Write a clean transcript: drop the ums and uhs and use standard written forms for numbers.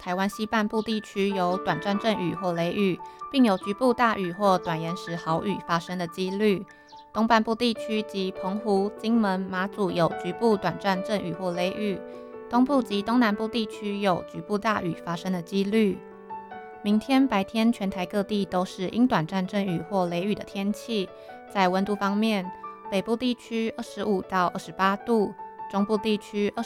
台湾西半部地区有短暂阵雨或雷雨，并有局部大雨或短延时豪雨发生的几率。东半部地区及澎湖、金门、马祖有局部短暂阵雨或雷雨，东部及东南部地区有局部大雨发生的几率。明天白天全台各地都是因短暂阵雨或雷雨的天气。在温度方面，北部地区25到28度，中部地区